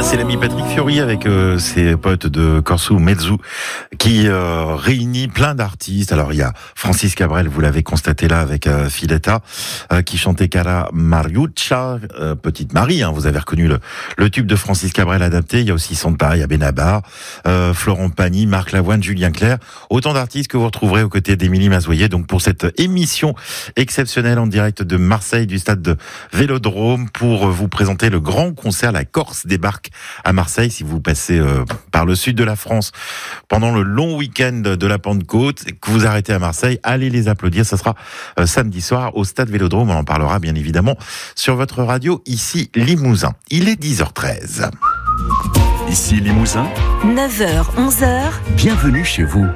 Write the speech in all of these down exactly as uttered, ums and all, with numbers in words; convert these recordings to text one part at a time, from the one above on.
C'est l'ami Patrick Fiori avec euh, ses potes de Corso Mezzo qui euh, réunit plein d'artistes. Alors il y a Francis Cabrel, vous l'avez constaté là avec euh, Filetta, euh, qui chantait Cara Mariuccia, euh, Petite Marie. Hein, vous avez reconnu le, le tube de Francis Cabrel adapté. Il y a aussi Santa, il y a Benabar, euh, Florent Pagny, Marc Lavoine, Julien Clerc. Autant d'artistes que vous retrouverez aux côtés d'Émilie Mazoyer. Donc pour cette émission exceptionnelle en direct de Marseille, du stade de Vélodrome, pour vous présenter le grand concert. La Corse débarque à Marseille. Si vous passez euh, par le sud de la France pendant le long week-end de la Pentecôte, que vous arrêtez à Marseille, allez les applaudir. Ça sera euh, samedi soir au stade Vélodrome. On en parlera bien évidemment sur votre radio ici Limousin. Il est dix heures treize. Ici Limousin, neuf heures, onze heures. Bienvenue chez vous.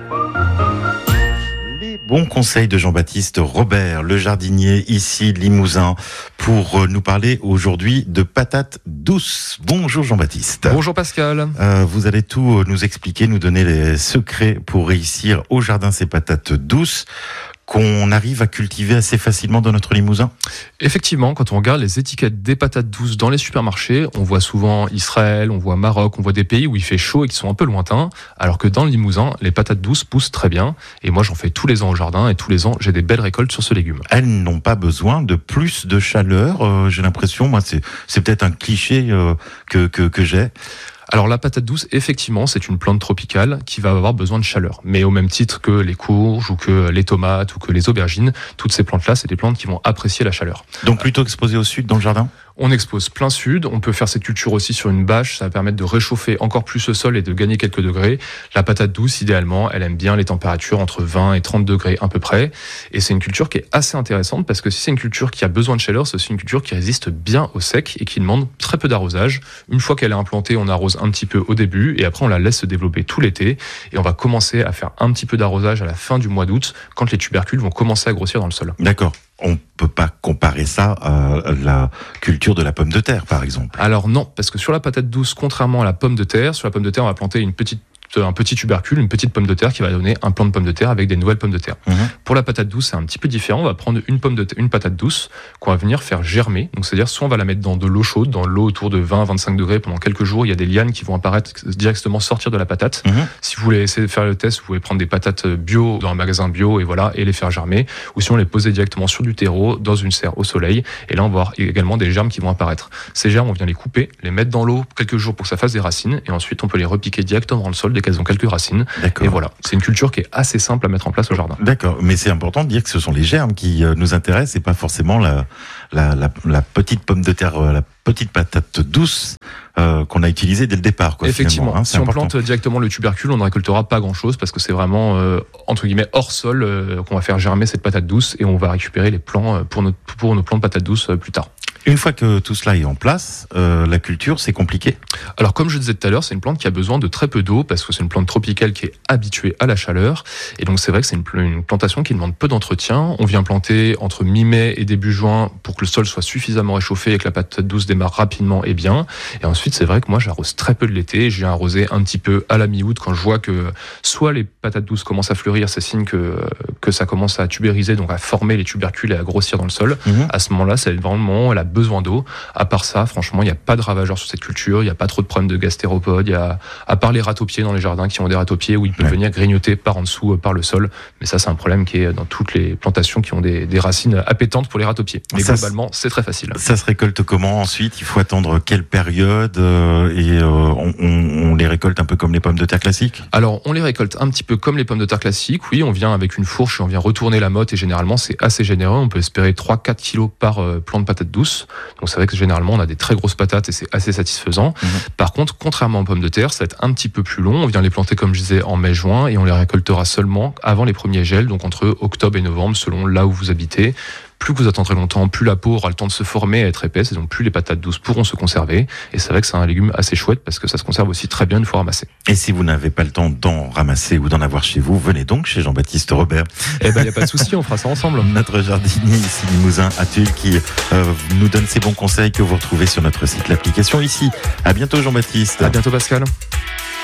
Bon conseil de Jean-Baptiste Robert, le jardinier ici Limousin, pour nous parler aujourd'hui de patates douces. Bonjour Jean-Baptiste. Bonjour Pascal. Euh, vous allez tout nous expliquer, nous donner les secrets pour réussir au jardin ces patates douces qu'on arrive à cultiver assez facilement dans notre Limousin. Effectivement, quand on regarde les étiquettes des patates douces dans les supermarchés, on voit souvent Israël, on voit Maroc, on voit des pays où il fait chaud et qui sont un peu lointains, alors que dans le Limousin, les patates douces poussent très bien. Et moi, j'en fais tous les ans au jardin et tous les ans, j'ai des belles récoltes sur ce légume. Elles n'ont pas besoin de plus de chaleur, euh, j'ai l'impression. Moi, c'est, c'est peut-être un cliché euh, que, que, que j'ai. Alors la patate douce, effectivement, c'est une plante tropicale qui va avoir besoin de chaleur. Mais au même titre que les courges ou que les tomates ou que les aubergines, toutes ces plantes-là, c'est des plantes qui vont apprécier la chaleur. Donc plutôt exposées au sud dans le jardin ? On expose plein sud, on peut faire cette culture aussi sur une bâche, ça va permettre de réchauffer encore plus le sol et de gagner quelques degrés. La patate douce, idéalement, elle aime bien les températures entre vingt et trente degrés à peu près. Et c'est une culture qui est assez intéressante parce que si c'est une culture qui a besoin de chaleur, c'est aussi une culture qui résiste bien au sec et qui demande très peu d'arrosage. Une fois qu'elle est implantée, on arrose un petit peu au début et après on la laisse se développer tout l'été. Et on va commencer à faire un petit peu d'arrosage à la fin du mois d'août quand les tubercules vont commencer à grossir dans le sol. D'accord. On peut pas comparer ça à la culture de la pomme de terre, par exemple. Alors non, parce que sur la patate douce, contrairement à la pomme de terre, sur la pomme de terre, on va planter une petite un petit tubercule, une petite pomme de terre qui va donner un plant de pomme de terre avec des nouvelles pommes de terre. Mmh. Pour la patate douce, c'est un petit peu différent. On va prendre une pomme de terre, une patate douce qu'on va venir faire germer. Donc c'est-à-dire soit on va la mettre dans de l'eau chaude, dans l'eau autour de vingt à vingt-cinq degrés pendant quelques jours. Il y a des lianes qui vont apparaître directement sortir de la patate. Mmh. Si vous voulez essayer de faire le test, vous pouvez prendre des patates bio dans un magasin bio et voilà et les faire germer. Ou sinon les poser directement sur du terreau dans une serre au soleil. Et là on va avoir également des germes qui vont apparaître. Ces germes, on vient les couper, les mettre dans l'eau quelques jours pour que ça fasse des racines et ensuite on peut les repiquer directement dans le sol dès qu'elles ont quelques racines. D'accord. Et voilà, c'est une culture qui est assez simple à mettre en place au jardin. D'accord, mais c'est important de dire que ce sont les germes qui euh, nous intéressent et pas forcément la, la, la, la petite pomme de terre, euh, la petite patate douce euh, qu'on a utilisée dès le départ. Quoi, effectivement, hein, si important. on plante directement le tubercule, on ne récoltera pas grand-chose parce que c'est vraiment, euh, entre guillemets, hors sol euh, qu'on va faire germer cette patate douce et on va récupérer les plants pour, notre, pour nos plants de patates douces euh, plus tard. Une fois que tout cela est en place, euh, la culture, c'est compliqué. Alors, comme je disais tout à l'heure, c'est une plante qui a besoin de très peu d'eau parce que c'est une plante tropicale qui est habituée à la chaleur. Et donc, c'est vrai que c'est une, une plantation qui demande peu d'entretien. On vient planter entre mi-mai et début juin pour que le sol soit suffisamment réchauffé et que la patate douce démarre rapidement et bien. Et ensuite, c'est vrai que moi, j'arrose très peu de l'été. Je viens arroser un petit peu à la mi-août quand je vois que soit les patates douces commencent à fleurir, c'est signe que, que ça commence à tubériser, donc à former les tubercules et à grossir dans le sol. Mmh. À ce moment-là, c'est vraiment le moment où elle a besoin d'eau. À part ça, franchement, il n'y a pas de ravageurs sur cette culture, il n'y a pas trop de problèmes de gastéropodes, il y a, à part les râteaux-pieds dans les jardins qui ont des râteaux-pieds où ils peuvent ouais. venir grignoter par en dessous, par le sol. Mais ça, c'est un problème qui est dans toutes les plantations qui ont des, des racines appétantes pour les râteaux-pieds. Mais ça, globalement, c'est très facile. Ça se récolte comment ensuite ? Il faut attendre quelle période euh, et euh, on, on, on les récolte un peu comme les pommes de terre classiques ? Alors, on les récolte un petit peu comme les pommes de terre classiques. Oui, on vient avec une fourche et on vient retourner la motte et généralement, c'est assez généreux. On peut espérer trois à quatre kilos par euh, plant de patate douce. Donc, c'est vrai que généralement, on a des très grosses patates et c'est assez satisfaisant. Mmh. Par contre, contrairement aux pommes de terre, ça va être un petit peu plus long. On vient les planter, comme je disais, en mai-juin et on les récoltera seulement avant les premiers gels, donc entre octobre et novembre, selon là où vous habitez. Plus vous attendrez longtemps, plus la peau aura le temps de se former et être épaisse, et donc plus les patates douces pourront se conserver. Et c'est vrai que c'est un légume assez chouette parce que ça se conserve aussi très bien une fois ramassé. Et si vous n'avez pas le temps d'en ramasser ou d'en avoir chez vous, venez donc chez Jean-Baptiste Robert. Eh ben, il n'y a pas de souci, on fera ça ensemble. Notre jardinier ici, Limousin, Atul, qui euh, nous donne ses bons conseils que vous retrouvez sur notre site, l'application ici. À bientôt, Jean-Baptiste. À bientôt, Pascal.